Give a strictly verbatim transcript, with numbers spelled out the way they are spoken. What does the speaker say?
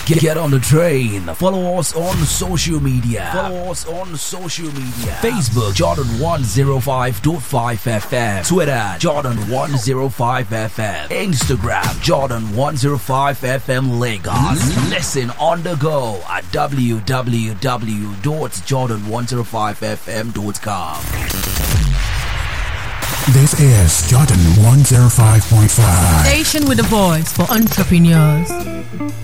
Get, get on the train. Follow us on social media. Follow us on social media. Facebook Jordan one oh five point five F M. Twitter Jordan one oh five F M. Instagram Jordan one oh five F M Lagos. Listen on the go at w w w dot jordan one oh five f m dot com. This is Jordan one oh five point five. Station with a voice for entrepreneurs.